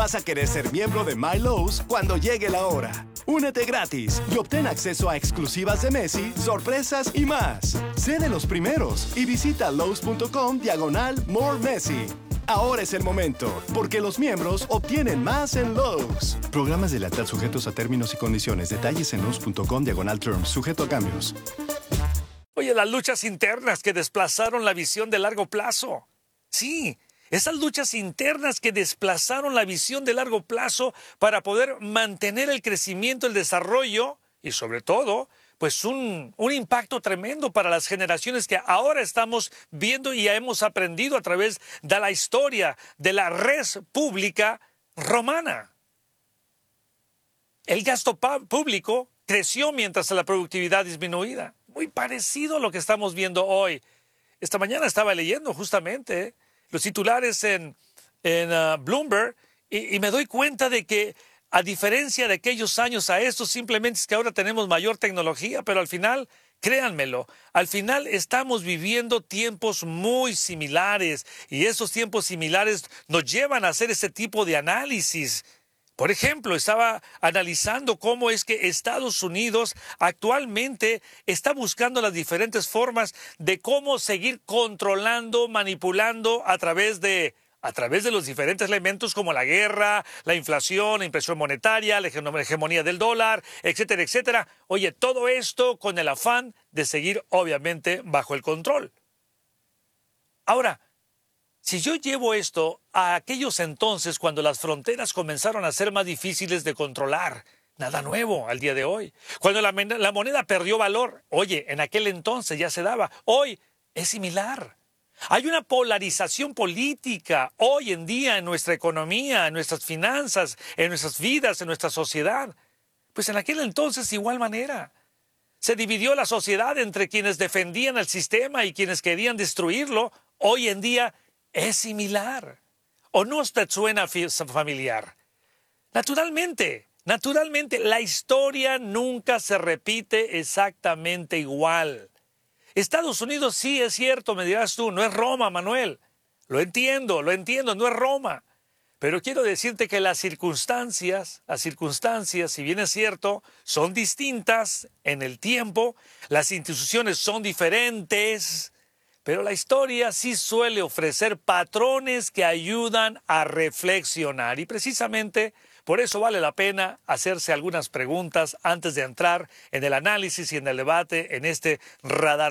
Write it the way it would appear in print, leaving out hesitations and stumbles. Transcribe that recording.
vas a querer ser miembro de My Lowe's cuando llegue la hora. Únete gratis y obtén acceso a exclusivas de Messi, sorpresas y más. Sé de los primeros y visita lowes.com/More Messi. Ahora es el momento, porque los miembros obtienen más en Lowe's. Programas de lealtad sujetos a términos y condiciones. Detalles en lowes.com/terms, sujeto a cambios. Oye, las luchas internas que desplazaron la visión de largo plazo. Sí, esas luchas internas que desplazaron la visión de largo plazo para poder mantener el crecimiento, el desarrollo y sobre todo, pues un impacto tremendo para las generaciones que ahora estamos viendo y ya hemos aprendido a través de la historia de la res pública romana. El gasto público creció mientras la productividad disminuía. Muy parecido a lo que estamos viendo hoy. Esta mañana estaba leyendo justamente los titulares en Bloomberg y me doy cuenta de que a diferencia de aquellos años a estos, simplemente es que ahora tenemos mayor tecnología, pero al final, créanmelo, al final estamos viviendo tiempos muy similares y esos tiempos similares nos llevan a hacer ese tipo de análisis. Por ejemplo, estaba analizando cómo es que Estados Unidos actualmente está buscando las diferentes formas de cómo seguir controlando, manipulando a través de los diferentes elementos como la guerra, la inflación, la impresión monetaria, la hegemonía del dólar, etcétera, etcétera. Oye, todo esto con el afán de seguir, obviamente, bajo el control. Ahora, si yo llevo esto a aquellos entonces cuando las fronteras comenzaron a ser más difíciles de controlar, nada nuevo al día de hoy. Cuando la moneda perdió valor, oye, en aquel entonces ya se daba. Hoy es similar. Hay una polarización política hoy en día en nuestra economía, en nuestras finanzas, en nuestras vidas, en nuestra sociedad. Pues en aquel entonces de igual manera. Se dividió la sociedad entre quienes defendían el sistema y quienes querían destruirlo. Hoy en día es similar. ¿O no te suena familiar? Naturalmente, la historia nunca se repite exactamente igual. Estados Unidos sí es cierto, me dirás tú, no es Roma, Manuel. Lo entiendo, no es Roma. Pero quiero decirte que las circunstancias, si bien es cierto, son distintas en el tiempo, las instituciones son diferentes, pero la historia sí suele ofrecer patrones que ayudan a reflexionar. Y precisamente por eso vale la pena hacerse algunas preguntas antes de entrar en el análisis y en el debate en este radar